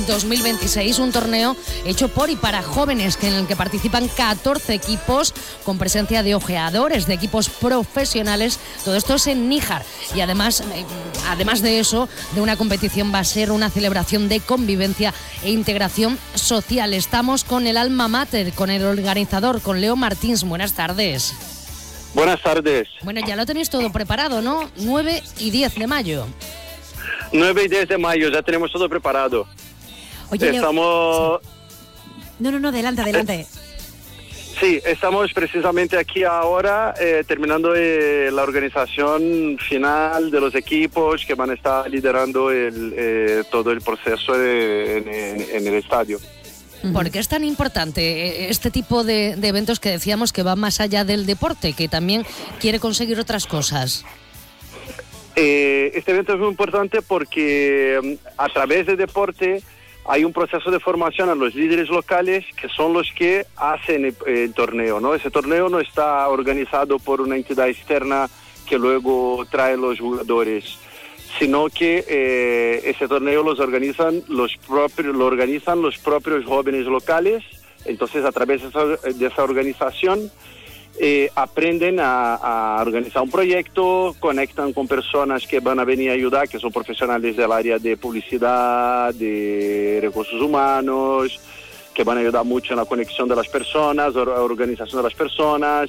2026, un torneo hecho por y para jóvenes en el que participan 14 equipos con presencia de ojeadores, de equipos profesionales. Todo esto es en Níjar y además de eso, de una competición, va a ser una celebración de convivencia e integración social. Estamos con el alma mater, con el organizador, con Leo Martins. Buenas tardes. Buenas tardes. Bueno, ya lo tenéis todo preparado, ¿no? 9 y 10 de mayo. 9 y 10 de mayo, ya tenemos todo preparado. Oye, estamos... Leo... No, adelante. Sí, estamos precisamente aquí ahora terminando la organización final de los equipos que van a estar liderando todo el proceso en el estadio. ¿Por qué es tan importante este tipo de eventos que decíamos que va más allá del deporte, que también quiere conseguir otras cosas? Este evento es muy importante porque a través del deporte hay un proceso de formación a los líderes locales que son los que hacen el torneo, ¿no? Ese torneo no está organizado por una entidad externa que luego trae los jugadores, sino que ese torneo lo organizan los propios jóvenes locales. Entonces, a través de esa organización aprenden a organizar un proyecto, conectan con personas que van a venir a ayudar, que son profesionales del área de publicidad, de recursos humanos, que van a ayudar mucho en la conexión de las personas, organización de las personas.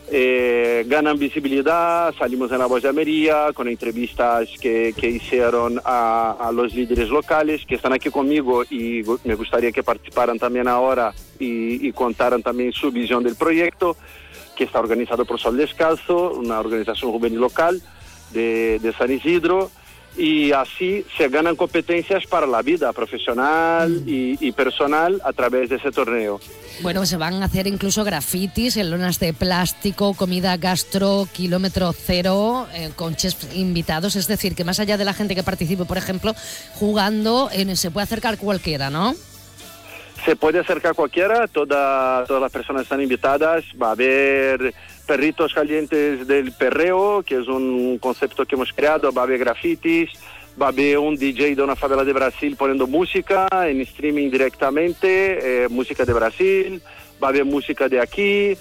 Ganan visibilidad. Salimos en La Voz de Almería con entrevistas que hicieron a los líderes locales que están aquí conmigo, y me gustaría que participaran también ahora y contaran también su visión del proyecto, que está organizado por Sol Descalzo, una organización juvenil local de San Isidro, y así se ganan competencias para la vida profesional y personal a través de ese torneo. Bueno, se van a hacer incluso grafitis en lonas de plástico, comida gastro, kilómetro cero, con chefs invitados. Es decir, que más allá de la gente que participe, por ejemplo, jugando, se puede acercar cualquiera, ¿no? Se puede acercar cualquiera, todas las personas están invitadas. Va a haber perritos calientes del perreo, que es un concepto que hemos creado. Va a haber grafitis, va a haber un DJ de una favela de Brasil poniendo música en streaming directamente, música de Brasil, va a haber música de aquí.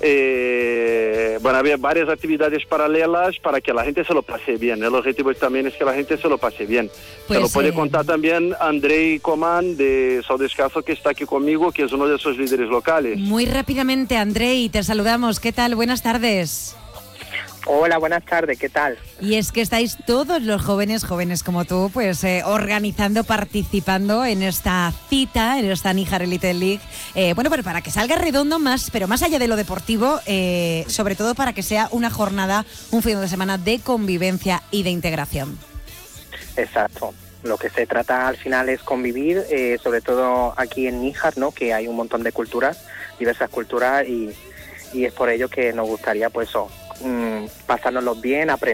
Van a haber varias actividades paralelas para que la gente se lo pase bien. El objetivo también es que la gente se lo pase bien. Pues, se lo puede contar también Andrei Comán de Sol Descalzo, que está aquí conmigo, que es uno de esos líderes locales. Muy rápidamente, Andrei, te saludamos. ¿Qué tal? Buenas tardes. Hola, buenas tardes, ¿qué tal? Y es que estáis todos los jóvenes como tú, pues organizando, participando en esta cita, en esta Níjar Elite League. Bueno, pero para que salga redondo pero más allá de lo deportivo, sobre todo para que sea una jornada, un fin de semana de convivencia y de integración. Exacto. Lo que se trata al final es convivir, sobre todo aquí en Níjar, ¿no? Que hay un montón de culturas, diversas culturas, y es por ello que nos gustaría, pues, pasárnoslos bien, aprender